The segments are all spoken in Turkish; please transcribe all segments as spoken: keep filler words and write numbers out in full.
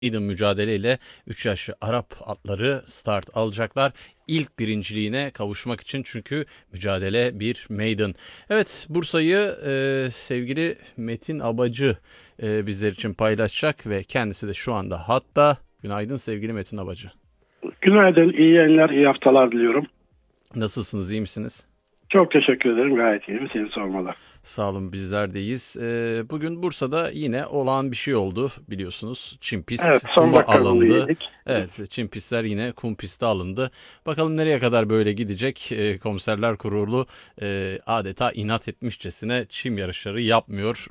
Maiden mücadeleyle üç yaşlı Arap atları start alacaklar. İlk birinciliğine kavuşmak için çünkü mücadele bir maiden. Evet, Bursa'yı e, sevgili Metin Abacı e, bizler için paylaşacak ve kendisi de şu anda hatta. Günaydın sevgili Metin Abacı. Günaydın, iyi yayınlar, iyi haftalar diliyorum. Nasılsınız, iyi misiniz? Çok teşekkür ederim, gayet iyiyim. Seni sormalı. Sağ olun, bizler deyiz. Ee, bugün Bursa'da yine olağan bir şey oldu biliyorsunuz. Çim pist Evet, son kuma dakika golü alındı. yedik. Evet, çim pistler yine kum piste alındı. Bakalım nereye kadar böyle gidecek. Ee, Komiserler Kurulu e, adeta inat etmişçesine çim yarışları yapmıyor.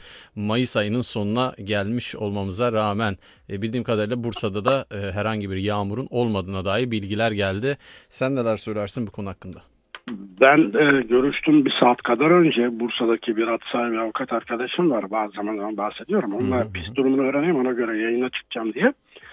Mayıs ayının sonuna gelmiş olmamıza rağmen e, bildiğim kadarıyla Bursa'da da e, herhangi bir yağmurun olmadığına dair bilgiler geldi. Sen neler söylersin bu konu hakkında? Ben e, görüştüm bir saat kadar önce. Bursa'daki bir atsahi ve avukat arkadaşım var. Bazı zamanlardan bahsediyorum. Onunla Hı hı. pist durumunu öğreneyim, ona göre yayına çıkacağım diye.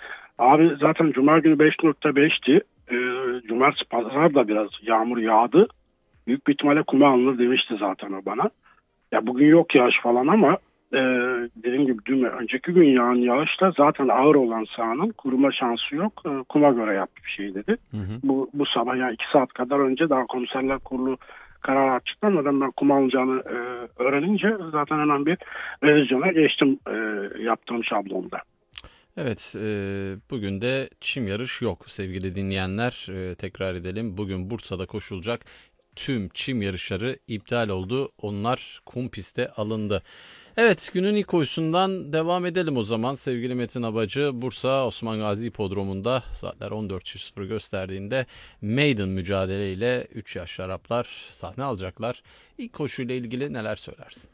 Abi zaten Cuma günü beş nokta beşti. E, Cumartesi pazar da biraz yağmur yağdı. Büyük bir ihtimalle kuma alınır demişti zaten o bana. Ya bugün yok yağış falan ama e, dediğim gibi dün ve önceki gün yağan yağışla zaten ağır olan sahanın kuruma şansı yok. E, kuma göre yaptı bir şey dedi. Hı hı. Bu, bu sabah yani iki saat kadar önce daha komiserler kurulu karar açıklamadan ben kuma alınacağını e, öğrenince zaten hemen bir revizyona geçtim e, yaptığım şablonda. Evet, e, bugün de çim yarış yok sevgili dinleyenler. E, tekrar edelim. Bugün Bursa'da koşulacak tüm çim yarışları iptal oldu. Onlar kum piste alındı. Evet, günün ilk koşusundan devam edelim o zaman. Sevgili Metin Abacı, Bursa Osman Gazi Hipodromu'nda saatler on dört sıfır gösterdiğinde maiden mücadeleyle üç yaşlı Araplar sahne alacaklar. İlk koşuyla ilgili neler söylersin?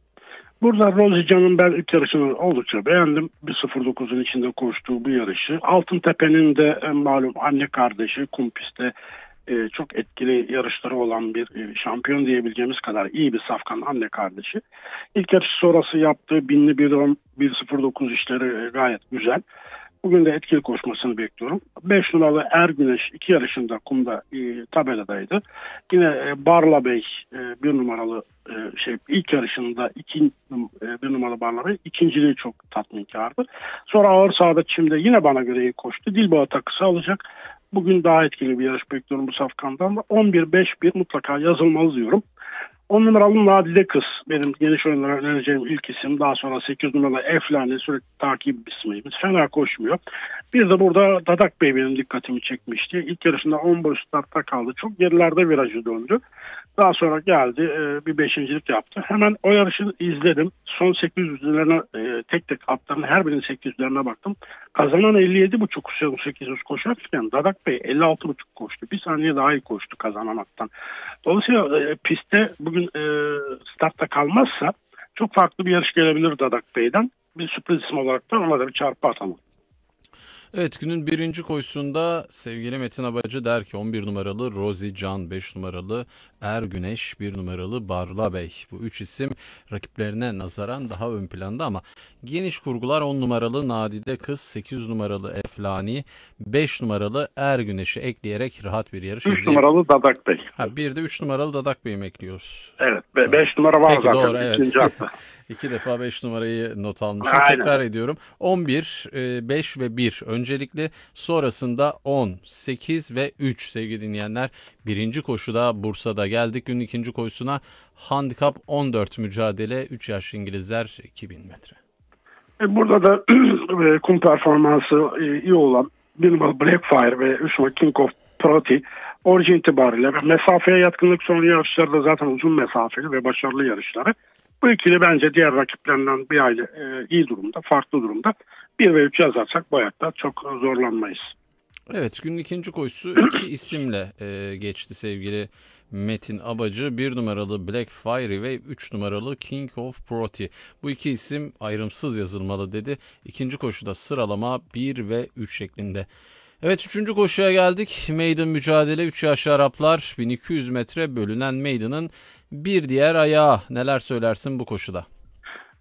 Burada Rosie Can'ın ben ilk yarışını oldukça beğendim. bir sıfır dokuzun içinde koştuğu bu yarışı. Altıntepe'nin de en malum anne kardeşi kum pistte e, çok etkili yarışları olan bir e, şampiyon diyebileceğimiz kadar iyi bir safkan anne kardeşi. İlk yarış sonrası yaptığı binli bir sıfır dokuz işleri e, gayet güzel. Bugün de etkili koşmasını bekliyorum. beş numaralı Er Güneş iki yarışında kumda e, tabeladaydı. Yine e, Barla Bey e, bir numaralı e, şey ilk yarışında iki, e, bir numaralı Barla Bey ikinciliği çok tatminkardı. Sonra ağır sahada çimde yine bana göre iyi koştu. Dilbağı takısı alacak. Bugün daha etkili bir yarış bekliyorum bu safkandan da. on bir beş bir mutlaka yazılmalı diyorum. on numaralı Nadide Kız benim geniş oyunlara önereceğim ilk isim. Daha sonra sekiz numaralı Eflane sürekli takip ismimiz. Fena koşmuyor. Bir de burada Dadak Bey benim dikkatimi çekmişti. İlk yarışında on boy startta kaldı. Çok gerilerde virajı döndü. Daha sonra geldi e, bir beşincilik yaptı. Hemen o yarışı izledim. Son sekiz yüzlerine e, tek tek atların her birinin sekiz yüzlerine baktım. Kazanan elli yedi buçuk sekiz yüz koşarken Dadak Bey elli altı buçuk koştu. Bir saniye daha iyi koştu kazanan attan. Dolayısıyla e, pistte bugün e, startta kalmazsa çok farklı bir yarış gelebilir Dadak Bey'den. Bir sürpriz isim olarak da ona da bir çarpı atalım. Evet, günün birinci koşusunda sevgili Metin Abacı der ki on bir numaralı Rosie Can, beş numaralı Er Güneş, bir numaralı Barla Bey. Bu üç isim rakiplerine nazaran daha ön planda ama geniş kurgular on numaralı Nadide Kız, sekiz numaralı Eflani, beş numaralı Er Güneş'i ekleyerek rahat bir yarış üç izleyelim. numaralı Dadak Bey. Ha, bir de üç numaralı Dadak Bey'i mi ekliyoruz? Evet. beş numara var Peki, zaten. doğru, evet. İkinci hatta. İki defa beş numarayı not almışım. Aynen. Tekrar ediyorum. on bir, beş ve bir öncelikli. Sonrasında on, sekiz ve üç sevgili dinleyenler. Birinci koşuda Bursa'da geldik. Günün ikinci koşusuna handikap on dört mücadele. üç yaşlı İngilizler iki bin metre. Burada da kum performansı iyi olan bir numaralı Blackfire ve üç numaralı King of Proti orijin itibariyle mesafeye yatkınlık son yarışlarda zaten uzun mesafeli ve başarılı yarışları. Bu ikili bence diğer rakiplerinden bir aile e, iyi durumda, farklı durumda. bir ve üç yazarsak bu hayatta çok zorlanmayız. Evet, günün ikinci koşusu iki isimle e, geçti sevgili Metin Abacı. Bir numaralı Black Fiery ve üç numaralı King of Proti. Bu iki isim ayrımsız yazılmalı dedi. İkinci koşuda sıralama bir ve üç şeklinde. Evet, üçüncü koşuya geldik. Maiden mücadele üç yaşlı Araplar bin iki yüz metre bölünen Maiden'ın bir diğer ayağı. Neler söylersin bu koşuda?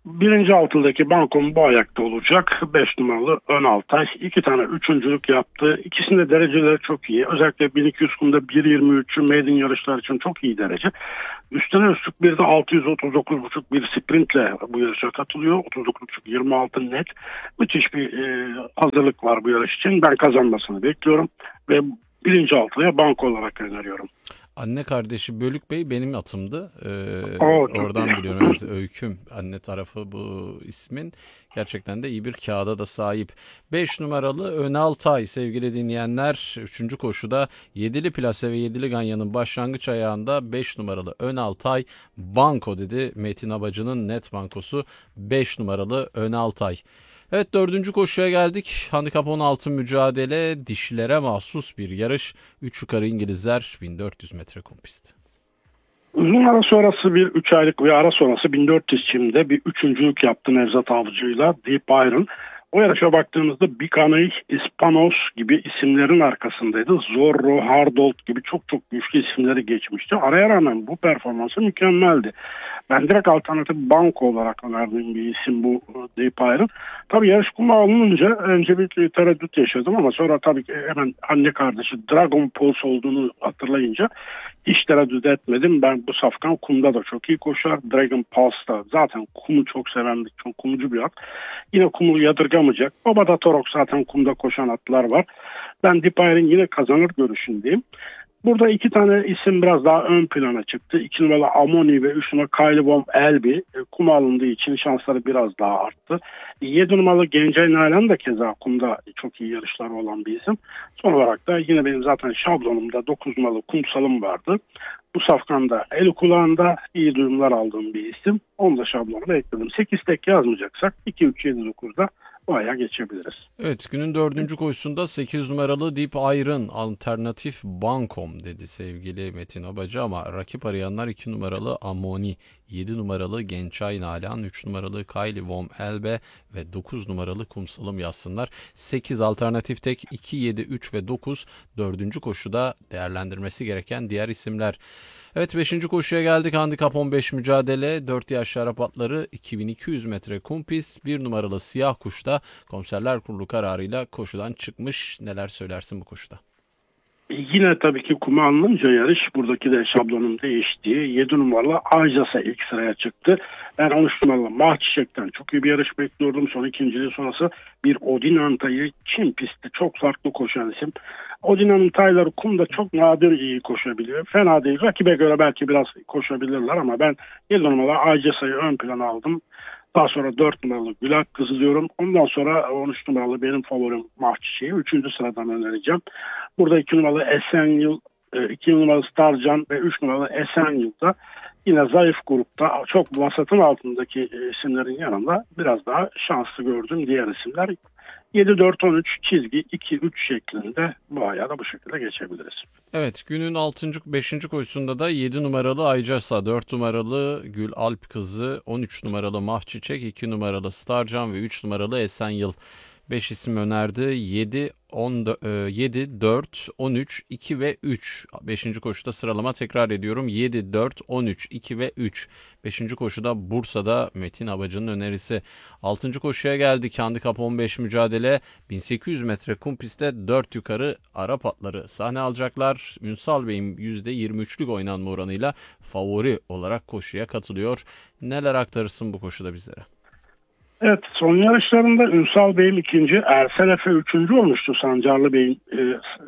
Birinci altıldaki bankom bu ayakta olacak. Beş numaralı Ön Altay. İki tane üçüncülük yaptı. İkisinde dereceleri çok iyi. Özellikle bin iki yüz kumda bir yirmi üçü maiden yarışlar için çok iyi derece. Üstüne üstlük bir de altı yüz otuz dokuz buçuk bir sprintle bu yarışa katılıyor. otuz dokuz buçuk yirmi altı net. Müthiş bir e, hazırlık var bu yarış için. Ben kazanmasını bekliyorum. Ve birinci altıya banko olarak öneriyorum. Anne kardeşi Bölük Bey benim atımdı. Ee, Oo, çok oradan iyi. biliyorum. Evet, Öyküm anne tarafı bu ismin. Gerçekten de iyi bir kağıda da sahip. beş numaralı Önaltay sevgili dinleyenler. üçüncü koşuda yedili plase ve yedili ganyanın başlangıç ayağında beş numaralı Önaltay banko dedi. Metin Abacı'nın net bankosu beş numaralı Önaltay. Evet, dördüncü koşuya geldik. Handikap on altı mücadele, dişilere mahsus bir yarış. üç yukarı İngilizler bin dört yüz metre kum pisti. Uzun ara sonrası bir üç aylık ve ara sonrası bin dört yüz çimde bir üçüncülük yaptı Nevzat Avcı'yla Deep Iron. O yarışa baktığımızda Bikanay, Ispanos gibi isimlerin arkasındaydı. Zorro, Hardolt gibi çok çok güçlü isimleri geçmişti. Araya rağmen bu performansı mükemmeldi. Ben direkt alternatif banko olarak önerdiğim bir isim bu Deep Iron. Tabii yarış kuma alınınca önce bir tereddüt yaşadım ama sonra tabii ki hemen anne kardeşi Dragon Pulse olduğunu hatırlayınca hiç tereddüt etmedim. Ben bu safkan kumda da çok iyi koşar. Dragon Pulse'da zaten kumu çok seven, çok kumcu bir at. Yine kumu yadırgamayacak. Babada Torok zaten kumda koşan atlar var. Ben Deep Iron yine kazanır görüşündeyim. Burada iki tane isim biraz daha ön plana çıktı. İki numaralı Amoni ve üç numaralı Kylie Bomb Elby. Kuma alındığı için şansları biraz daha arttı. Yedi numaralı Gencay Nalan da keza kumda çok iyi yarışları olan bir isim. Son olarak da yine benim zaten şablonumda dokuz numaralı Kumsalım vardı. Bu safkanda eli kulağında iyi duyumlar aldığım bir isim. Onu da şablonuma ekledim. sekiz tek yazmayacaksak iki üç yedi dokuzda bayağı geçebiliriz. Evet, günün dördüncü koşusunda sekiz numaralı Deep Iron alternatif bankom dedi sevgili Metin Abacı ama rakip arayanlar iki numaralı Amoni, yedi numaralı Gençay Nalan, üç numaralı Kylie Vom Elbe ve dokuz numaralı Kumsalım yazsınlar. sekiz alternatif tek, iki, yedi, üç ve dokuz dördüncü koşuda değerlendirmesi gereken diğer isimler. Evet, beşinci koşuya geldik. Handikap on beş mücadele. dört yaş Arap atları iki bin iki yüz metre kum pist. bir numaralı Siyah Kuş da Komiserler Kurulu kararıyla koşudan çıkmış. Neler söylersin bu koşuda? Yine tabii ki kuma alınınca yarış buradaki de şablonun değiştiği yedi numaralı Ayjas'a ilk sıraya çıktı. Ben on üç numaralı Mahçiçek'ten çok iyi bir yarış bekliyordum. Son ikinciliği sonrası bir Odinanta'yı Çin pistte çok farklı koşan isim. Odina'nın tayları kumda çok nadir iyi koşabiliyor. Fena değil. Rakibe göre belki biraz koşabilirler ama ben yedi numaralı Ayjas'ı ön plana aldım. Daha sonra dört numaralı Gülak Kızı diyorum. Ondan sonra on üç numaralı benim favorim Mahçiçek'i üçüncü sıradan önereceğim. Burada iki numaralı Esenyıl, iki numaralı Starcan ve üç numaralı Esenyıl'da yine zayıf grupta çok vasatın altındaki isimlerin yanında biraz daha şanslı gördüm diğer isimler. yedi dört on üç çizgi iki üç şeklinde bu ayağı da bu şekilde geçebiliriz. Evet, günün altıncı beşinci koşusunda da yedi numaralı Aycasa, dört numaralı Gül Alp Kızı, on üç numaralı Mahçiçek, iki numaralı Starcan ve üç numaralı Esenyıl. beş isim önerdi. yedi, on, yedi, dört, on üç, iki ve üç. beşinci koşuda sıralama tekrar ediyorum. yedi, dört, on üç, iki ve üç. beşinci koşuda Bursa'da Metin Abacı'nın önerisi. altıncı koşuya geldik. Handikap on beş mücadele. bin sekiz yüz metre kum pistte dört yukarı Arap atları sahne alacaklar. Ünsal Bey'in yüzde yirmi üçlük oynanma oranıyla favori olarak koşuya katılıyor. Neler aktarırsın bu koşuda bizlere? Evet, son yarışlarında Ünsal Bey'in ikinci, Ersel Efe üçüncü olmuştu Sancarlı Bey'in e,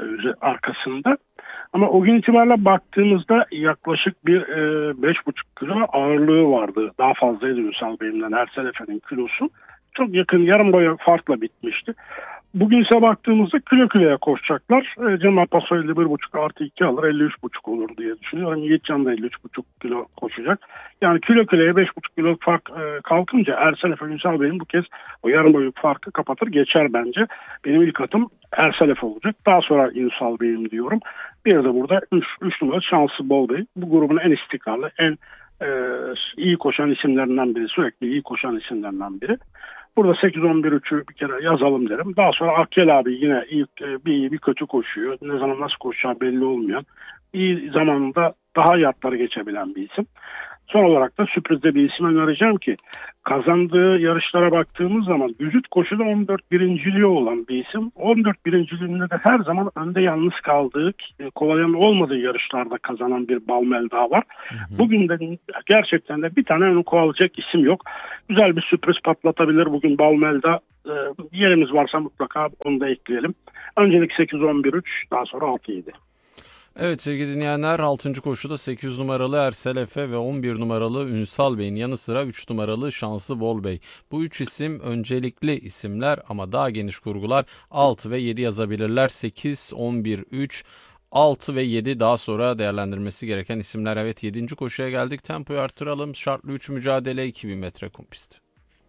arkasında. Ama o gün itibariyle baktığımızda yaklaşık bir e, beş buçuk kilo ağırlığı vardı. Daha fazlaydı Ünsal Bey'imden Ersel Efe'nin kilosu. Çok yakın yarım boya farkla bitmişti. Bugün ise baktığımızda kilo kiloya koşacaklar. E, Cemal Paso elli bir buçuk artı iki alır elli üç buçuk olur diye düşünüyorum. Yiğitcan da elli üç buçuk kilo koşacak. Yani kilo kiloya beş buçuk kilo fark e, kalkınca Ersel Efe Ünsal Bey'in bu kez o yarım boyut farkı kapatır geçer bence. Benim ilk atım Ersel Efe olacak. Daha sonra Ünsal Bey'im diyorum. Bir de burada üç numara Şanslı Bol Bey. Bu grubun en istikrarlı, en e, iyi koşan isimlerinden biri. Sürekli iyi koşan isimlerinden biri. Burada sekiz on bir üçü bir kere yazalım derim. Daha sonra Akkel abi yine iyi, bir iyi bir kötü koşuyor. Ne zaman nasıl koşacağı belli olmayan. İyi zamanında daha iyi atları geçebilen bir isim. Son olarak da sürprizde bir isim önereceğim ki kazandığı yarışlara baktığımız zaman vücut koşuda on dört birinciliği olan bir isim. on dört birinciliğinde de her zaman önde yalnız kaldığı, e, kovalayan olmadığı yarışlarda kazanan bir Balmelda var. Hı hı. Bugün de gerçekten de bir tane onu kovalayacak isim yok. Güzel bir sürpriz patlatabilir bugün Balmelda. E, yerimiz varsa mutlaka onu da ekleyelim. Öncelik sekiz on bir üç, daha sonra altı yedi. Evet sevgili dinleyenler, altıncı koşuda sekiz numaralı Ersel Efe ve on bir numaralı Ünsal Bey'in yanı sıra üç numaralı Şanslı Bol Bey. Bu üç isim öncelikli isimler ama daha geniş kurgular altı ve yedi yazabilirler. sekiz, on bir, üç, altı ve yedi daha sonra değerlendirmesi gereken isimler. Evet, yedinci koşuya geldik. Tempoyu arttıralım. Şartlı üç mücadele, iki bin metre kum pisti.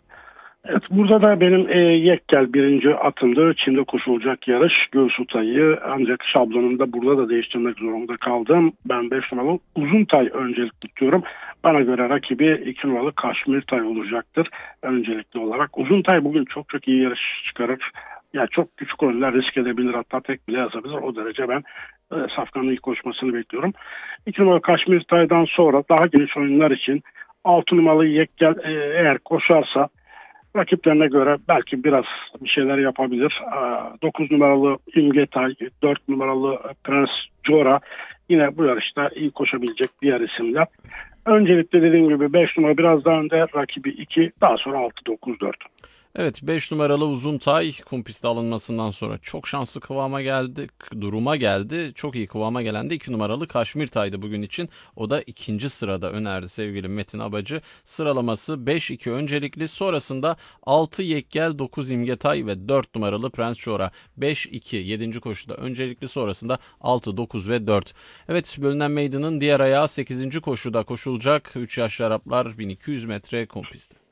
Evet, burada da benim e, Yekkel birinci atımdı. Çim'de koşulacak yarış. Göğsutay'ı ancak şablonunda burada da değiştirmek zorunda kaldım. Ben beş numaralı Uzuntay öncelik tutuyorum. Bana göre rakibi iki numaralı Kaşmirtay olacaktır öncelikli olarak. Uzuntay bugün çok çok iyi yarış çıkarır. Yani çok küçük oyunlar risk edebilir, hatta tek bile yazabilir. O derece ben e, Safkan'ın ilk koşmasını bekliyorum. iki numaralı Kaşmirtay'dan sonra daha geniş oyunlar için altı numaralı Yekkel e, eğer koşarsa rakiplerine göre belki biraz bir şeyler yapabilir. dokuz numaralı İmgetay, dört numaralı Prens Jora yine bu yarışta iyi koşabilecek diğer isimler. Öncelikle dediğim gibi beş numara biraz daha önde, rakibi iki, daha sonra altı dokuz dört. Evet, beş numaralı Uzuntay kum pisti alınmasından sonra çok şanslı kıvama geldi, duruma geldi. Çok iyi kıvama gelen de iki numaralı Kaşmirtay'dı bugün için. O da ikinci sırada önerdi sevgili Metin Abacı. Sıralaması beş iki öncelikli, sonrasında altı Yekgel, dokuz İmgetay ve dört numaralı Prens Jora. beş iki yedinci koşuda öncelikli, sonrasında altı, dokuz ve dört. Evet, bölünen meydanın diğer ayağı sekizinci koşuda koşulacak. üç yaşlı Araplar bin iki yüz metre kum pisti.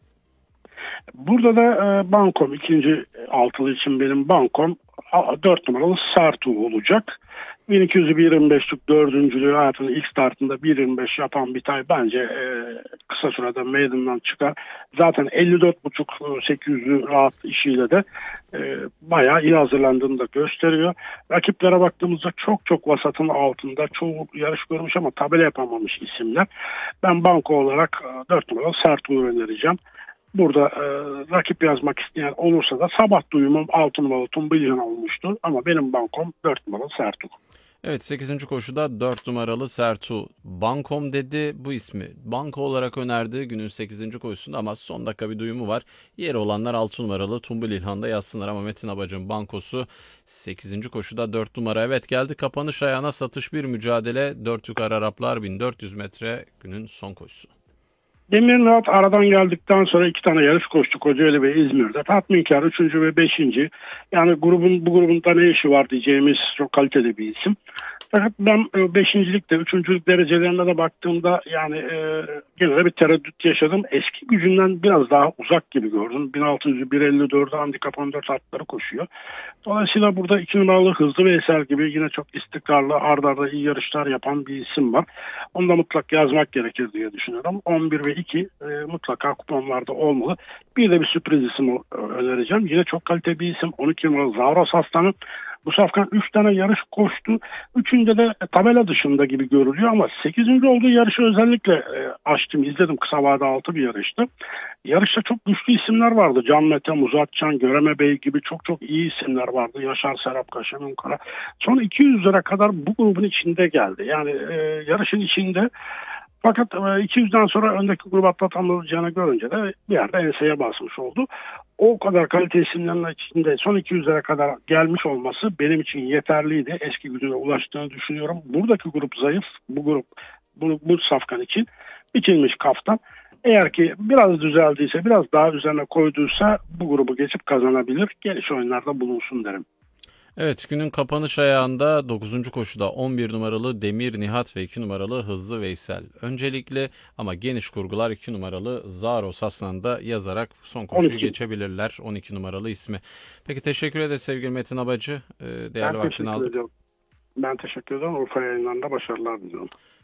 Burada da e, bankom ikinci altılı için benim bankom dört numaralı Sartu olacak. bin iki yüz yirmi beşlik dördüncülüğü hayatının ilk startında bir yirmi beş yapan bir tay bence e, kısa sürede meydandan çıkar. Zaten elli dört buçuk sekiz yüzlü rahat işiyle de e, bayağı iyi hazırlandığını da gösteriyor. Rakiplere baktığımızda çok çok vasatın altında çoğu yarış görmüş ama tabela yapamamış isimler. Ben banko olarak e, dört numaralı Sartu'yu önereceğim. Burada e, rakip yazmak isteyen olursa da sabah duyumum altı numaralı Tumbilyan olmuştu. Ama benim bankom dört numaralı Sertu. Evet, sekizinci koşuda dört numaralı Sertu bankom dedi. Bu ismi banko olarak önerdi günün sekizinci koşusunda ama son dakika bir duyumu var. Yeri olanlar altı numaralı Tumbul İlhan'da yazsınlar ama Metin Abacı'nın bankosu sekizinci koşuda dört numara. Evet, geldi kapanış ayağına, satış bir mücadele, dört yukarı Araplar bin dört yüz metre günün son koşusu. Demir Nihat aradan geldikten sonra iki tane yarış koştu Kocaeli ve İzmir'de. Tatminkar üçüncü ve beşinci. Yani grubun bu grubunda ne işi var diyeceğimiz çok kaliteli bir isim. Fakat ben beşincilikte, üçüncülük derecelerine de baktığımda yani e, gene de bir tereddüt yaşadım. Eski gücünden biraz daha uzak gibi gördüm. bin altı yüz bir elli dörde handikap on dört atları koşuyor. Dolayısıyla burada iki numaralı Hızlı Veysel gibi yine çok istikrarlı, arda arda iyi yarışlar yapan bir isim var. Onu da mutlak yazmak gerekir diye düşünüyorum. on bir ve iki e, mutlaka kuponlarda olmalı. Bir de bir sürpriz isim önereceğim. Yine çok kaliteli bir isim. on iki numaralı Zavros Aslan'ın. Bu Safkan üç tane yarış koştu. Üçünde de tabela dışında gibi görülüyor ama sekizinci olduğu yarışı özellikle e, açtım, izledim. Kısa vade altı bir yarıştı. Yarışta çok güçlü isimler vardı. Can Mete, Muzatcan, Göreme Bey gibi çok çok iyi isimler vardı. Yaşar Serap, Kaşemin Kara. Son iki yüz lira kadar bu grubun içinde geldi. Yani e, yarışın içinde. Fakat iki yüzden sonra öndeki grubu atlatamayacağını görünce de bir yerde enseye basmış oldu. O kadar kalite isimlerin içinde son iki yüzlere kadar gelmiş olması benim için yeterliydi. Eski gücüne ulaştığını düşünüyorum. Buradaki grup zayıf. Bu grup bu, bu Safkan için biçilmiş kaftan. Eğer ki biraz düzeldiyse, biraz daha üzerine koyduysa bu grubu geçip kazanabilir. Geniş oyunlarda bulunsun derim. Evet, günün kapanış ayağında dokuzuncu koşuda on bir numaralı Demir Nihat ve iki numaralı Hızlı Veysel. Öncelikle ama geniş kurgular iki numaralı Zaros Aslan'da yazarak son koşuyu on iki geçebilirler. on iki numaralı ismi. Peki, teşekkür ederiz sevgili Metin Abacı. Değerli ben vaktini aldık. Ediyorum. Ben teşekkür ederim. Urfa yayınlarında başarılar diliyorum.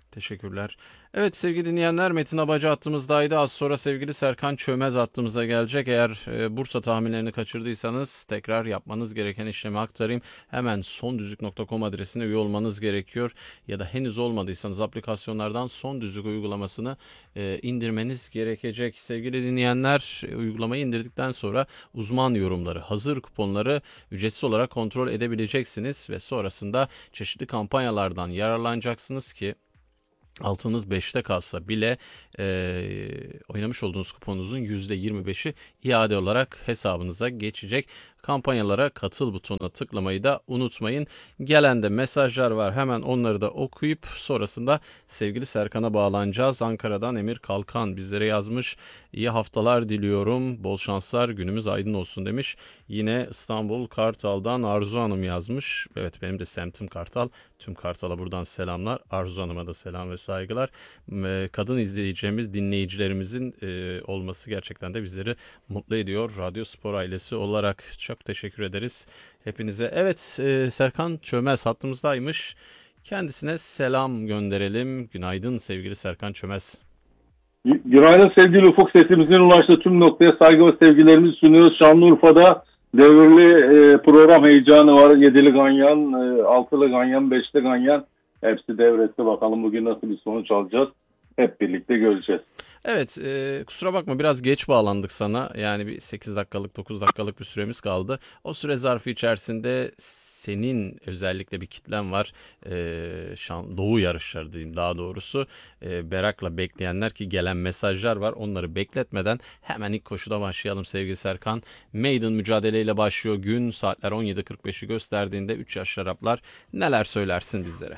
Teşekkürler. Evet sevgili dinleyenler, Metin Abacı hattımızdaydı. Az sonra sevgili Serkan Çömez hattımıza gelecek. Eğer e, Bursa tahminlerini kaçırdıysanız tekrar yapmanız gereken işlemi aktarayım. Hemen sondüzlük nokta com adresine üye olmanız gerekiyor. Ya da henüz olmadıysanız aplikasyonlardan Sondüzlük uygulamasını e, indirmeniz gerekecek. Sevgili dinleyenler, e, uygulamayı indirdikten sonra uzman yorumları, hazır kuponları ücretsiz olarak kontrol edebileceksiniz. Ve sonrasında çeşitli kampanyalardan yararlanacaksınız ki altınız beşte kalsa bile e, oynamış olduğunuz kuponunuzun yüzde yirmi beşi iade olarak hesabınıza geçecek. Kampanyalara katıl butonuna tıklamayı da unutmayın. Gelen de mesajlar var. Hemen onları da okuyup sonrasında sevgili Serkan'a bağlanacağız. Ankara'dan Emir Kalkan bizlere yazmış. İyi haftalar diliyorum. Bol şanslar, günümüz aydın olsun demiş. Yine İstanbul Kartal'dan Arzu Hanım yazmış. Evet, benim de semtim Kartal. Tüm Kartal'a buradan selamlar. Arzu Hanım'a da selam ve saygılar. Kadın izleyeceğimiz, dinleyicilerimizin olması gerçekten de bizleri mutlu ediyor. Radyo Spor ailesi olarak çok teşekkür ederiz hepinize. Evet, Serkan Çömez hattımızdaymış. Kendisine selam gönderelim. Günaydın sevgili Serkan Çömez. Günaydın sevgili Ufuk, sesimizin ulaştığı tüm noktaya saygı ve sevgilerimizi sunuyoruz. Şanlıurfa'da devirli e, program heyecanı var. Yedili ganyan, e, altılı ganyan, beşli ganyan. Hepsi devresi. Bakalım bugün nasıl bir sonuç alacağız. Hep birlikte göreceğiz. Evet, e, kusura bakma biraz geç bağlandık sana. Yani bir sekiz dakikalık, dokuz dakikalık bir süremiz kaldı. O süre zarfı içerisinde senin özellikle bir kitlen var. E, şan, doğu yarışları diyeyim daha doğrusu. E, Berak'la bekleyenler ki gelen mesajlar var. Onları bekletmeden hemen ilk koşuda başlayalım sevgili Serkan. Maiden mücadeleyle başlıyor gün. Saatler on yedi kırk beşi gösterdiğinde üç yaş Araplar. Neler söylersin bizlere?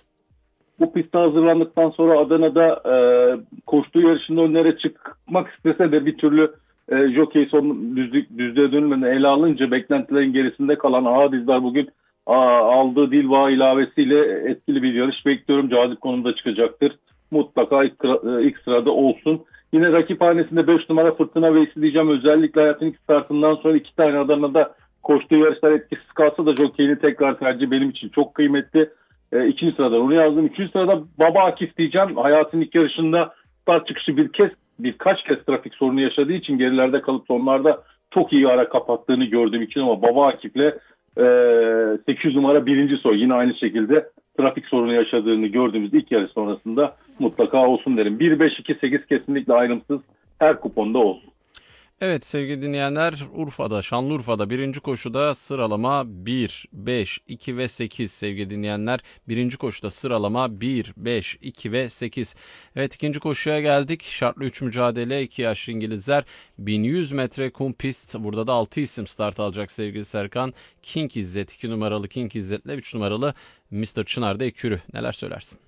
Bu piste hazırlandıktan sonra Adana'da e, koştuğu yarışında önlere çıkmak istese de bir türlü e, jockey son düzlük, düzlüğe dönmeden ele alınca beklentilerin gerisinde kalan Aadizler bugün a, aldığı Dilva ilavesiyle etkili bir yarış bekliyorum. Cazip konumda çıkacaktır. Mutlaka ilk, ilk sırada olsun. Yine rakiphanesinde beş numara Fırtına Veysi diyeceğim. Özellikle hayatın ilk startından sonra iki tane Adana'da koştuğu yarışlar etkisiz kalsa da jokeyini tekrar tercih benim için çok kıymetli. E, ikinci sırada onu yazdım. Üçüncü sırada Baba Akif diyeceğim. Hayatın ilk yarışında start çıkışı bir kez birkaç kez trafik sorunu yaşadığı için gerilerde kalıp sonlarda çok iyi ara kapattığını gördüğüm için ama Baba Akif'le e, sekiz yüz numara birinci soy yine aynı şekilde trafik sorunu yaşadığını gördüğümüz ilk yarış sonrasında mutlaka olsun derim. bir beş iki sekiz kesinlikle ayrımsız her kuponda olsun. Evet sevgili dinleyenler, Urfa'da, Şanlıurfa'da birinci koşuda sıralama bir, beş, iki ve sekiz sevgili dinleyenler. Birinci koşuda sıralama bir, beş, iki ve sekiz. Evet, ikinci koşuya geldik. Şartlı üç mücadele, iki yaşlı İngilizler. bin yüz metre kum pist. Burada da altı isim start alacak sevgili Serkan. King İzzet, iki numaralı King İzzet'le üç numaralı mister Çınar'da ekürü. Neler söylersin?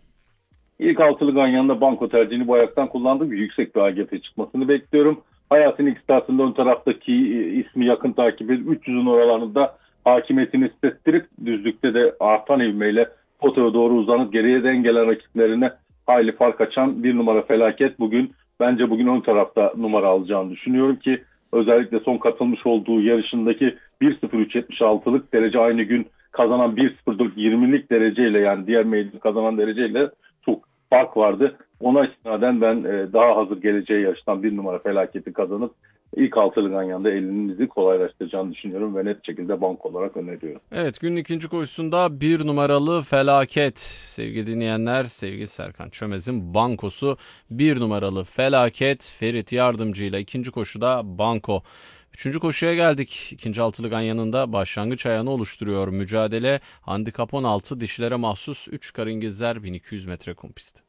İlk altılı ganyanında banko tercihini bu ayaktan kullandım. Yüksek bir A G F çıkmasını bekliyorum. Hayatın ilk startında ön taraftaki ismi yakın takip edip üç yüzün oralarında hakimiyetini hissettirip düzlükte de artan ivmeyle potaya doğru uzanıp geriye dengelen rakiplerine hayli fark açan bir numara Felaket bugün bence bugün ön tarafta numara alacağını düşünüyorum ki özellikle son katılmış olduğu yarışındaki bir sıfır üç yetmiş altılık derece aynı gün kazanan bir sıfır dört yirmilik dereceyle yani diğer meydan kazanan dereceyle çok fark vardı. Ona istinaden ben e, daha hazır geleceği yarıştan bir numara Felaket'i kazanıp ilk altılı ganyanda elinizi kolaylaştıracağını düşünüyorum ve net şekilde banko olarak öneriyorum. Evet, günün ikinci koşusunda bir numaralı Felaket sevgili dinleyenler, sevgili Serkan Çömez'in bankosu bir numaralı Felaket. Ferit Yardımcı ile ikinci koşuda banko. Üçüncü koşuya geldik. İkinci altılı ganyanında başlangıç ayağını oluşturuyor mücadele. Handikap on altı, dişilere mahsus üç karingizler bin iki yüz metre kum pisti.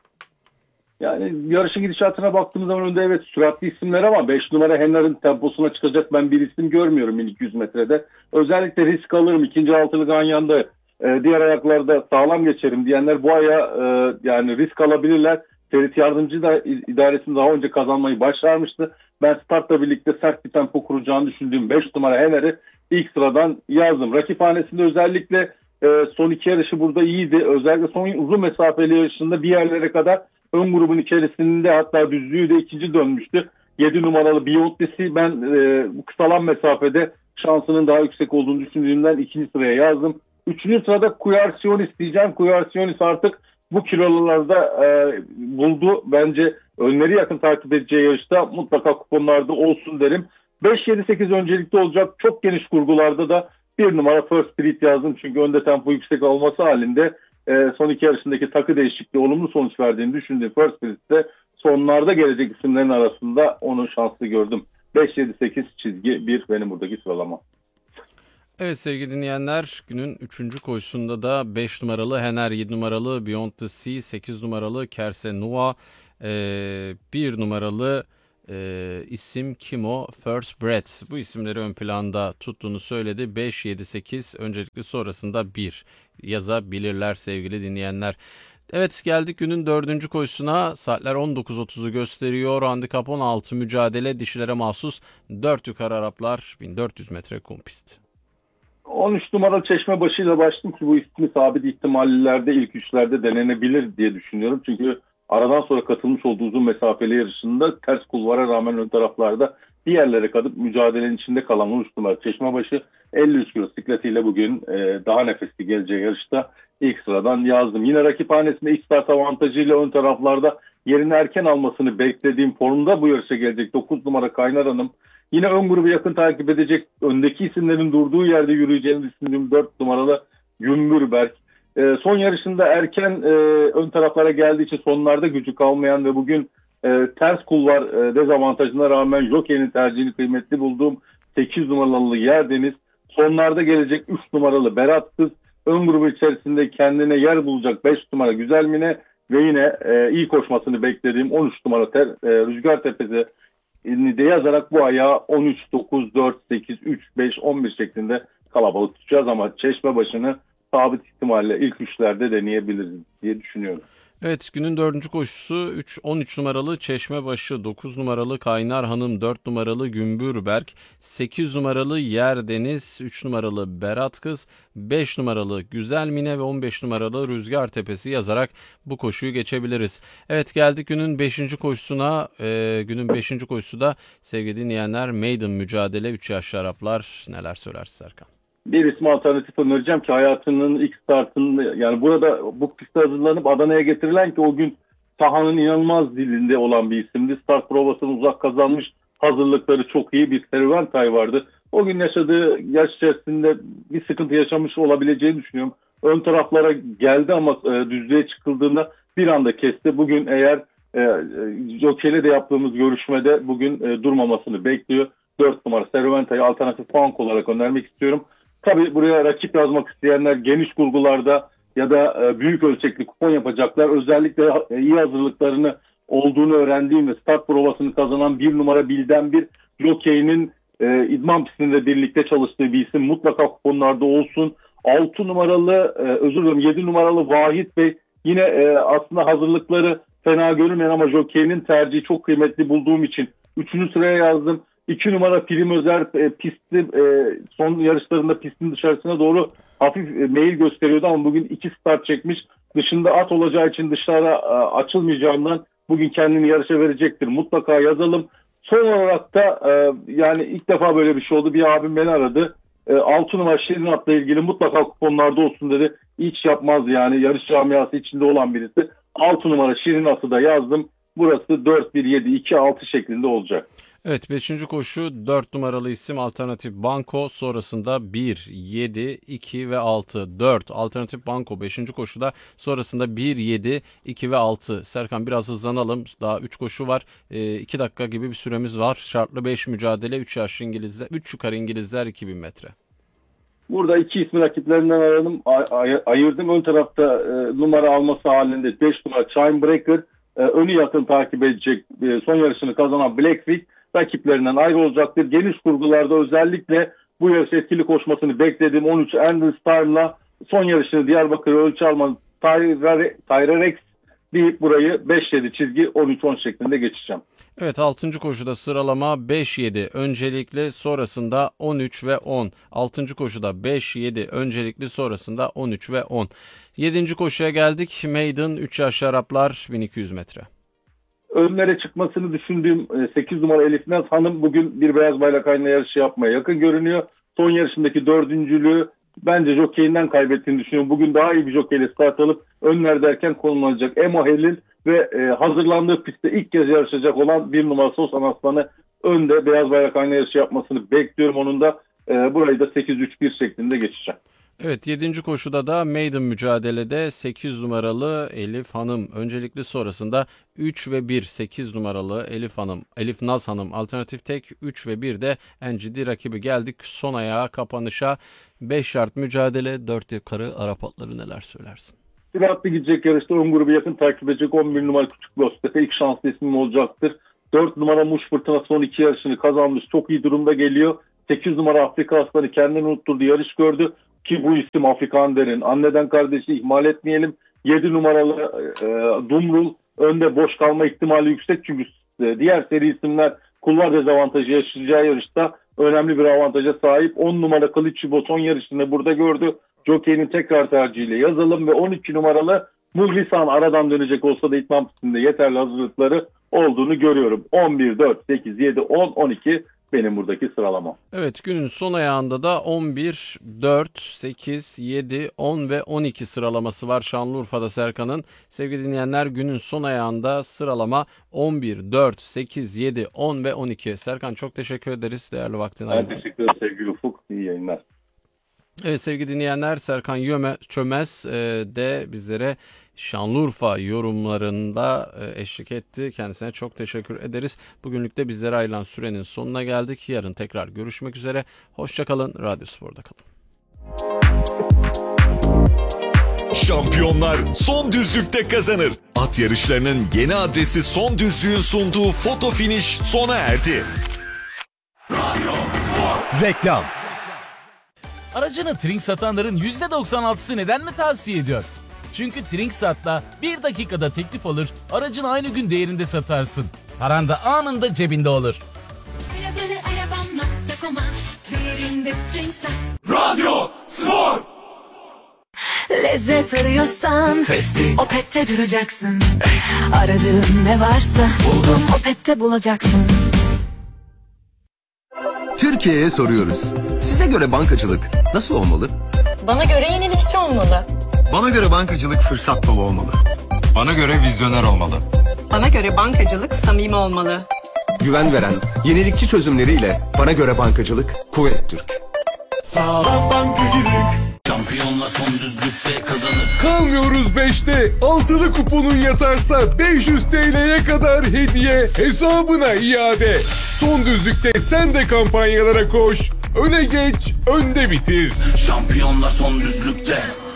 Yani yarışın gidişatına baktığımız zaman önde evet süratli isimler ama beş numara Henner'in temposuna çıkacak ben bir isim görmüyorum bin iki yüz metrede. Özellikle risk alırım. İkinci altılı ganyanda e, diğer ayaklarda sağlam geçerim diyenler bu aya e, yani risk alabilirler. Ferit Yardımcı da idaresini daha önce kazanmayı başarmıştı. Ben startla birlikte sert bir tempo kuracağını düşündüğüm beş numara Henner'i ilk sıradan yazdım. Rakiphanesinde özellikle e, son iki yarışı burada iyiydi. Özellikle son uzun mesafeli yarışında bir yerlere kadar ön grubun içerisinde hatta düzlüğü de ikinci dönmüştü. yedi numaralı Biontesi ben e, bu kısalan mesafede şansının daha yüksek olduğunu düşündüğümden ikinci sıraya yazdım. Üçüncü sırada Kuyarsionis diyeceğim. Kuyarsionis artık bu kilolarda e, buldu. Bence önleri yakın takip edeceği yarışta mutlaka kuponlarda olsun derim. beş yedi sekiz öncelikli olacak. Çok geniş kurgularda da bir numara First Spirit yazdım. Çünkü önde tempo yüksek olması halinde e, son iki yarışındaki takı değişikliği olumlu sonuç verdiğini düşündüğüm First Spirit'te sonlarda gelecek isimlerin arasında onu şanslı gördüm. beş yedi sekiz çizgi bir benim buradaki sıralama. Evet sevgili dinleyenler, günün üçüncü koşusunda da beş numaralı Hener, yedi numaralı Beyond the Sea, sekiz numaralı Kerse Nua, bir numaralı e, isim Kimo First Breath. Bu isimleri ön planda tuttuğunu söyledi. beş, yedi, sekiz öncelikli, sonrasında bir yazabilirler sevgili dinleyenler. Evet, geldik günün dördüncü koşusuna. Saatler on dokuz otuzu gösteriyor. Handikap on altı mücadele, dişilere mahsus dört yukarı Araplar, bin dört yüz metre kum pist. on üç numaralı Çeşmebaşı ile başladım ki bu ismi sabit ihtimallerde ilk üçlerde denenebilir diye düşünüyorum. Çünkü aradan sonra katılmış olduğu uzun mesafeli yarışında ters kulvara rağmen ön taraflarda diğerlere kadar mücadelenin içinde kalan on üç numaralı Çeşmebaşı elli üç kilo sikletiyle bugün e, daha nefesli geleceği yarışta ilk sıradan yazdım. Yine rakiphanesinde iç start avantajıyla ön taraflarda yerini erken almasını beklediğim formda bu yarışa gelecek dokuz numara Kaynar Hanım. Yine ön grubu yakın takip edecek, öndeki isimlerin durduğu yerde yürüyeceğini düşündüğüm dört numaralı Gümbürberk. E, son yarışında erken e, ön taraflara geldiği için sonlarda gücü kalmayan ve bugün e, ters kulvar e, dezavantajına rağmen Jockey'nin tercihini kıymetli bulduğum sekiz numaralı Yerdeniz. Sonlarda gelecek üç numaralı Berat Kız. Ön grubu içerisinde kendine yer bulacak beş numara Güzelmine ve yine e, iyi koşmasını beklediğim on üç numara ter, e, Rüzgar Tepesi de yazarak bu ayağı on üç, dokuz, dört, sekiz, üç, beş, on bir şeklinde kalabalık tutacağız ama Çeşmebaşı'nı sabit ihtimalle ilk üçlerde deneyebiliriz diye düşünüyorum. Evet, günün dördüncü koşusu üç, on üç numaralı Çeşmebaşı, dokuz numaralı Kaynar Hanım, dört numaralı Gümbürberk, sekiz numaralı Yerdeniz, üç numaralı Berat Kız, beş numaralı Güzelmine ve on beş numaralı Rüzgar Tepesi yazarak bu koşuyu geçebiliriz. Evet, geldik günün beşinci koşusuna. Ee, günün beşinci koşusu da sevgili dinleyenler maiden mücadele, üç yaşlı Araplar. Neler söylersin Serkan? Bir ismi alternatif önereceğim ki hayatının ilk startını, yani burada bu piste hazırlanıp Adana'ya getirilen ki o gün sahanın inanılmaz dilinde olan bir isimdi. Start provasını uzak kazanmış, hazırlıkları çok iyi bir Servantay vardı. O gün yaşadığı yaş içerisinde bir sıkıntı yaşamış olabileceğini düşünüyorum. Ön taraflara geldi ama e, düzlüğe çıkıldığında bir anda kesti. Bugün eğer e, Jockey'le de yaptığımız görüşmede bugün e, durmamasını bekliyor. dört numara Servantay'ı alternatif bank olarak önermek istiyorum. Tabii buraya rakip yazmak isteyenler geniş kurgularda ya da e, büyük ölçekli kupon yapacaklar. Özellikle e, iyi hazırlıklarını olduğunu öğrendiğim ve start provasını kazanan bir numara Bilden bir Jockey'nin e, idman pistinde birlikte çalıştığı bir isim mutlaka kuponlarda olsun. altı numaralı e, özür dilerim yedi numaralı Vahit Bey yine e, aslında hazırlıkları fena görünmeyen ama Jockey'nin tercihi çok kıymetli bulduğum için üçüncü sıraya yazdım. iki numara Prim Özer e, pisti e, son yarışlarında pistin dışarısına doğru hafif e, meyil gösteriyordu ama bugün iki start çekmiş. Dışında at olacağı için dışarı e, açılmayacağından bugün kendini yarışa verecektir. Mutlaka yazalım. Son olarak da e, yani ilk defa böyle bir şey oldu. Bir abim beni aradı. E, altı numara Şirin At'la ilgili mutlaka kuponlarda olsun dedi. Hiç yapmaz yani yarış camiası içinde olan birisi. altı numara Şirin At'ı da yazdım. Burası dört, bir, yedi, iki, altı şeklinde olacak. Evet, beşinci koşu dört numaralı isim alternatif banko, sonrasında bir, yedi, iki ve altı. dört alternatif banko beşinci koşuda, sonrasında bir, yedi, iki ve altı. Serkan, biraz hızlanalım, daha üç koşu var, iki dakika gibi bir süremiz var. Şartlı beş mücadele, üç yaşlı İngilizler, üç yukarı İngilizler, iki bin metre. Burada iki ismi rakiplerinden aradım, ay- ay- ayırdım. Ön tarafta e, numara alması halinde beş numara Chime Breaker, e, önü yakın takip edecek e, son yarışını kazanan Blackfeet rakiplerinden ayrı olacaktır. Geniş kurgularda özellikle bu yarış etkili koşmasını beklediğim on üç Endless Time'la son yarışını Diyarbakır ölçü alman Tyrex deyip burayı beş yedi çizgi on üç on şeklinde geçeceğim. Evet, altıncı koşuda sıralama beş yedi öncelikli, sonrasında on üç ve on. altıncı koşuda beş yedi öncelikli, sonrasında on üç ve on. yedinci koşuya geldik. Maiden üç yaşlı Araplar, bin iki yüz metre. Önlere çıkmasını düşündüğüm sekiz numara Elif Naz Hanım bugün bir beyaz bayrak aynı yarışı yapmaya yakın görünüyor. Son yarışındaki dördüncülüğü bence jokeyinden kaybettiğini düşünüyorum. Bugün daha iyi bir jokeyle start alıp önlerde erken konumlanacak Emo Halil ve e, hazırlandığı pistte ilk kez yarışacak olan bir numarası Osan Aslan'ı önde beyaz bayrak aynı yarışı yapmasını bekliyorum. Onun da e, burayı da sekiz üç bir şeklinde geçeceğim. Evet, yedinci koşuda da maiden mücadelede sekiz numaralı Elif Hanım öncelikli, sonrasında üç ve bir sekiz numaralı Elif Hanım, Elif Naz Hanım alternatif tek, üç ve bir de N G D rakibi. Geldik son ayağa, kapanışa. beş şart mücadele, dört yukarı Arap atları, neler söylersin? Süratli gidecek yarışta ön grubu yakın takip edecek on bir numara Küçük Göztepe ilk şanslı ismim olacaktır. dört numara Muş Fırtına son iki yarışını kazanmış, çok iyi durumda geliyor. sekiz numara Afrika Aslanı kendini unutturdu, yarış gördü. Ki bu isim Afrika Ander'in anneden kardeşi, ihmal etmeyelim. yedi numaralı e, Dumrul önde boş kalma ihtimali yüksek. Çünkü e, diğer seri isimler kulvar dezavantajı yaşayacağı yarışta önemli bir avantaja sahip. on numara Kılıççıbo son yarışını burada gördü. Jockey'nin tekrar tercihiyle yazalım ve on iki numaralı Muhlisan aradan dönecek olsa da idman pistinde yeterli hazırlıkları olduğunu görüyorum. on bir, dört, sekiz, yedi, on, on iki benim buradaki sıralamam. Evet, günün son ayağında da on bir, dört, sekiz, yedi, on ve on iki sıralaması var Şanlıurfa'da Serkan'ın. Sevgili dinleyenler, günün son ayağında sıralama on bir, dört, sekiz, yedi, on ve on iki. Serkan, çok teşekkür ederiz değerli vaktine. Ben teşekkür ederim sevgili Ufuk. İyi yayınlar. Evet sevgili dinleyenler, Serkan Yöme, Çömez e, de bizlere Şanlıurfa yorumlarında e, eşlik etti. Kendisine çok teşekkür ederiz. Bugünlük de bizlere ayrılan sürenin sonuna geldik. Yarın tekrar görüşmek üzere. Hoşçakalın. Radyo Spor'da kalın. Şampiyonlar son düzlükte kazanır. At yarışlarının yeni adresi Son Düzlük'ün sunduğu foto finish sona erdi. Radyo Spor. Reklam. Aracını Trink satanların yüzde doksan altısı neden mi tavsiye ediyor? Çünkü Trinksat'la bir dakikada teklif alır, aracını aynı gün değerinde satarsın. Paran da anında cebinde olur. Arabanı arabam nokta com'a değerinde Trinksat. Radyo Spor. Lezzet arıyorsan Opet'te duracaksın. Aradığın ne varsa buldum Opet'te bulacaksın. Türkiye'ye soruyoruz. Size göre bankacılık nasıl olmalı? Bana göre yenilikçi olmalı. Bana göre bankacılık fırsat dolu olmalı. Bana göre vizyoner olmalı. Bana göre bankacılık samimi olmalı. Güven veren, yenilikçi çözümleriyle bana göre bankacılık Kuvvet Türk. Sağlam bankacılık. Şampiyonla son düzlükte kazanır. Kalmıyoruz beşte. Altılı kuponun yatarsa beş yüz T L'ye kadar hediye hesabına iade. Son düzlükte sen de kampanyalara koş. Öne geç, önde bitir. Şampiyonla son düzlükte.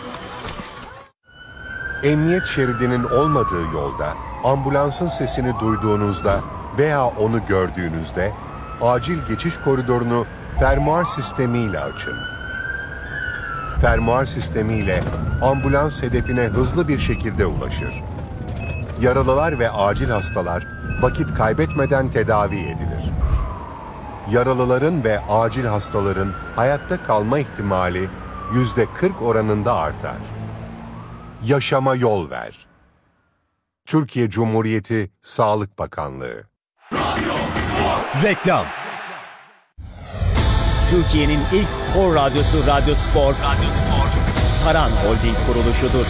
Emniyet şeridinin olmadığı yolda, ambulansın sesini duyduğunuzda veya onu gördüğünüzde acil geçiş koridorunu fermuar sistemiyle açın. Fermuar sistemiyle ambulans hedefine hızlı bir şekilde ulaşır. Yaralılar ve acil hastalar vakit kaybetmeden tedavi edilir. Yaralıların ve acil hastaların hayatta kalma ihtimali yüzde kırk oranında artar. Yaşama yol ver. Türkiye Cumhuriyeti Sağlık Bakanlığı. Reklam. Türkiye'nin ilk spor radyosu Radyo Spor, Radyo Spor. Saran Holding kuruluşudur.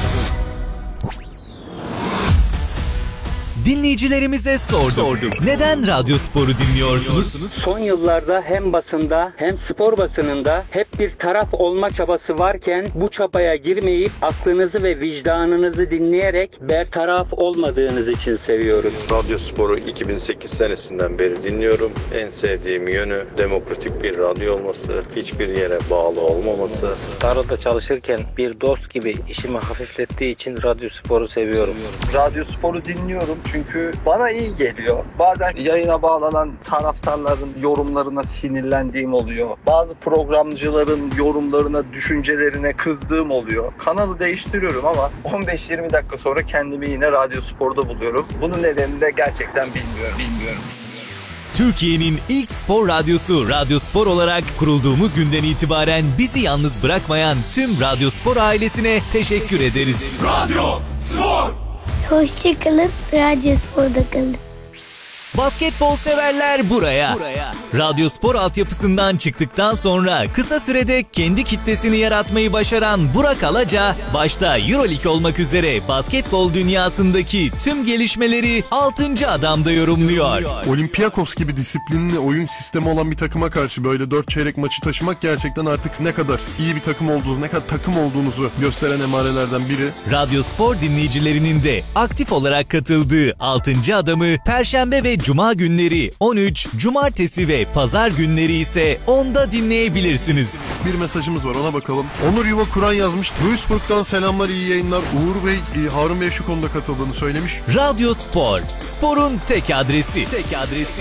Dinleyicilerimize sorduk. sorduk. Neden Radyo Spor'u dinliyorsunuz? Son yıllarda hem basında hem spor basınında hep bir taraf olma çabası varken bu çabaya girmeyip aklınızı ve vicdanınızı dinleyerek bertaraf olmadığınız için seviyoruz. Radyo Spor'u iki bin sekiz senesinden beri dinliyorum. En sevdiğim yönü demokratik bir radyo olması, hiçbir yere bağlı olmaması. Tarlada çalışırken bir dost gibi işimi hafiflettiği için Radyo Spor'u seviyorum. Radyo Spor'u dinliyorum. Çünkü bana iyi geliyor. Bazen yayına bağlanan taraftarların yorumlarına sinirlendiğim oluyor. Bazı programcıların yorumlarına, düşüncelerine kızdığım oluyor. Kanalı değiştiriyorum ama on beş yirmi dakika sonra kendimi yine Radyo Spor'da buluyorum. Bunun nedenini de gerçekten bilmiyorum. Bilmiyorum. Türkiye'nin ilk spor radyosu Radyo Spor olarak kurulduğumuz günden itibaren bizi yalnız bırakmayan tüm Radyo Spor ailesine teşekkür ederiz. Radyo Spor. Hoşçakalın, Radyo Spor'da kalın. Basketbol severler buraya. buraya. Radyo Spor altyapısından çıktıktan sonra kısa sürede kendi kitlesini yaratmayı başaran Burak Alaca, başta Euroleague olmak üzere basketbol dünyasındaki tüm gelişmeleri altıncı Adam'da yorumluyor. Olympiakos gibi disiplinli oyun sistemi olan bir takıma karşı böyle dört çeyrek maçı taşımak gerçekten artık ne kadar iyi bir takım olduğunu, ne kadar takım olduğunuzu gösteren emarelerden biri. Radyo Spor dinleyicilerinin de aktif olarak katıldığı altıncı Adam'ı Perşembe ve Cuma günleri on üç, Cumartesi ve Pazar günleri ise onda dinleyebilirsiniz. Bir mesajımız var, ona bakalım. Onur Yuva Kur'an yazmış. Duisburg'dan selamlar, iyi yayınlar. Uğur Bey, Harun Bey şu konuda katıldığını söylemiş. Radyo Spor, sporun tek adresi. Tek adresi.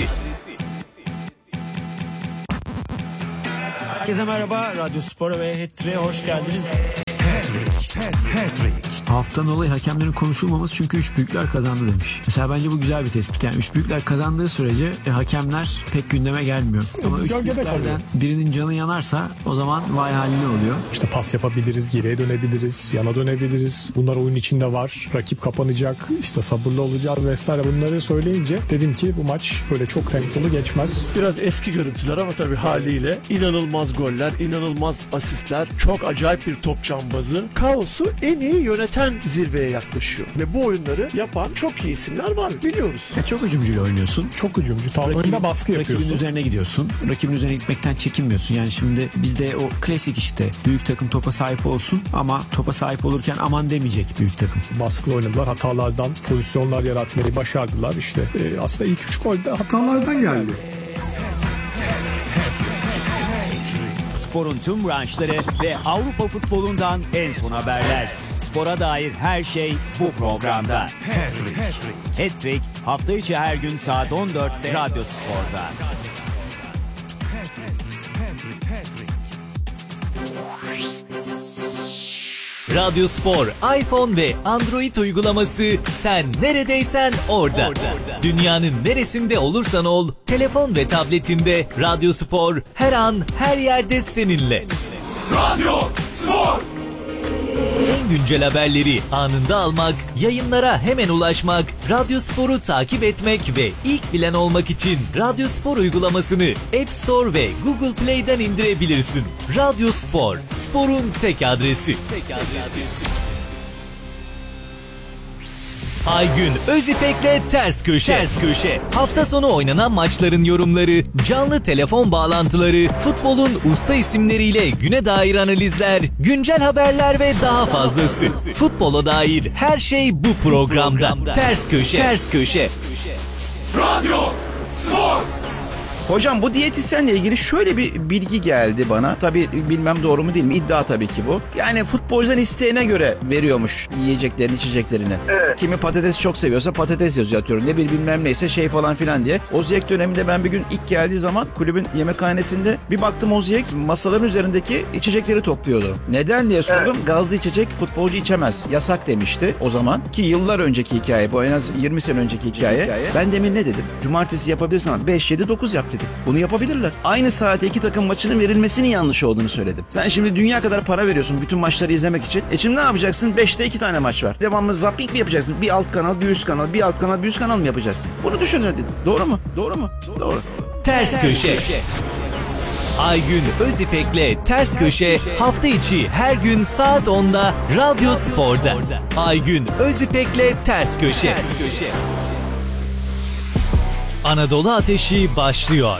Herkese merhaba, Radyo Spor'a ve Hat-Trick'e hoş geldiniz. Hat-Trick, Hat-Trick. Haftanın olayı hakemlerin konuşulmaması çünkü üç büyükler kazandı demiş. Mesela bence bu güzel bir tespit. Yani üç büyükler kazandığı sürece e, hakemler pek gündeme gelmiyor. Ama üç büyüklerden birinin canı yanarsa o zaman vay haline oluyor. İşte pas yapabiliriz, geriye dönebiliriz, yana dönebiliriz. Bunlar oyun içinde var. Rakip kapanacak, işte sabırlı olacağız vesaire. Bunları söyleyince dedim ki bu maç böyle çok tempolu geçmez. Biraz eski görüntüler ama tabii haliyle inanılmaz goller, inanılmaz asistler, çok acayip bir top cambazı. Kaosu en iyi yöneten zirveye yaklaşıyor. Ve bu oyunları yapan çok iyi isimler var, biliyoruz. Ya çok hücumcuyla oynuyorsun. Çok hücumcu. Tam oyunda baskı yapıyorsun. Rakibin üzerine gidiyorsun. Rakibin üzerine gitmekten çekinmiyorsun. Yani şimdi bizde o klasik işte büyük takım topa sahip olsun ama topa sahip olurken aman demeyecek büyük takım. Baskılı oynadılar. Hatalardan pozisyonlar yaratmayı başardılar. İşte e, aslında ilk üç gol de hatalardan geldi. Sporun tüm branşları ve Avrupa futbolundan en son haberler. Spora dair her şey bu programda. Hat-Trick. Hat-Trick hafta içi her gün saat on dörtte Radyo Spor'da. Radyo Spor, iPhone ve Android uygulaması, sen neredeysen orada. orada. Dünyanın neresinde olursan ol, telefon ve tabletinde Radyo Spor her an her yerde seninle. Radyo Spor. En güncel haberleri anında almak, yayınlara hemen ulaşmak, Radyo Spor'u takip etmek ve ilk bilen olmak için Radyo Spor uygulamasını App Store ve Google Play'den indirebilirsin. Radyo Spor, sporun tek adresi. Tek adresi. Aygün Özipek'le Ters Köşe. Ters Köşe. Hafta sonu oynanan maçların yorumları, canlı telefon bağlantıları, futbolun usta isimleriyle güne dair analizler, güncel haberler ve daha fazlası. Futbola dair her şey bu programda. Ters Köşe. Ters Köşe. Radyo Spor. Hocam bu diyetisyenle ilgili şöyle bir bilgi geldi bana. Tabii bilmem doğru mu değil mi? İddia tabii ki bu. Yani futbolcudan isteğine göre veriyormuş yiyeceklerini, içeceklerini. Evet. Kimi patates çok seviyorsa patates yazıyor, atıyorum. Ne bir bilmem neyse şey falan filan diye. Oziyek döneminde ben bir gün ilk geldiği zaman kulübün yemekhanesinde bir baktım Oziyek masaların üzerindeki içecekleri topluyordu. Neden diye sordum. Evet. Gazlı içecek futbolcu içemez. Yasak demişti o zaman. Ki yıllar önceki hikaye bu, en az yirmi sene önceki hikaye. hikaye. Ben demin ne dedim? Cumartesi yapabilirsin ama beş, yedi, dokuz yap dedim. Bunu yapabilirler. Aynı saate iki takım maçının verilmesinin yanlış olduğunu söyledim. Sen şimdi dünya kadar para veriyorsun bütün maçları izlemek için. E şimdi ne yapacaksın? beşte iki tane maç var. Devamlı zapping mi yapacaksın? Bir alt kanal, bir üst kanal, bir alt kanal, bir üst kanal mı yapacaksın? Bunu düşünün dedim. Doğru mu? Doğru mu? Doğru. Ters Köşe. Aygün Özipek'le Ters Köşe hafta içi her gün saat onda Radyo Spor'da. Aygün Özipek'le Ters Köşe. Ters Köşe. Anadolu Ateşi başlıyor.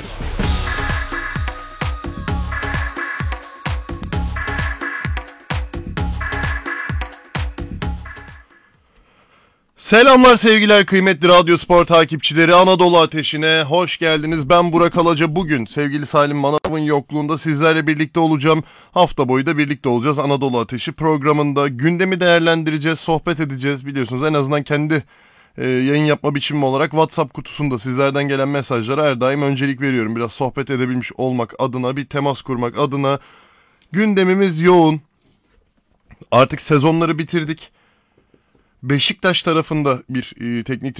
Selamlar sevgiler kıymetli Radyo Spor takipçileri, Anadolu Ateşi'ne hoş geldiniz. Ben Burak Alaca. Bugün sevgili Salim Manav'ın yokluğunda sizlerle birlikte olacağım. Hafta boyu da birlikte olacağız Anadolu Ateşi programında. Gündemi değerlendireceğiz, sohbet edeceğiz. Biliyorsunuz en azından kendi e, yayın yapma biçimi olarak WhatsApp kutusunda sizlerden gelen mesajlara her daim öncelik veriyorum. Biraz sohbet edebilmiş olmak adına, bir temas kurmak adına. Gündemimiz yoğun. Artık sezonları bitirdik. Beşiktaş tarafında bir e, teknik